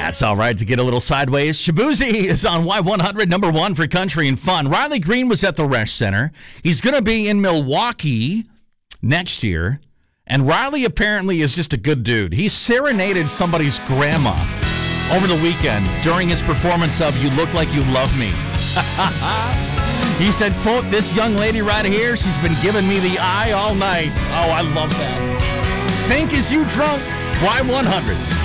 That's all right to get a little sideways. Shabuzi is on Y100, number one for country and fun. Riley Green was at the Resch Center. He's going to be in Milwaukee next year. And Riley apparently is just a good dude. He serenaded somebody's grandma over the weekend during his performance of You Look Like You Love Me. He said, quote, this young lady right here, she's been giving me the eye all night. Oh, I love that. Think Is You Drunk? Y100.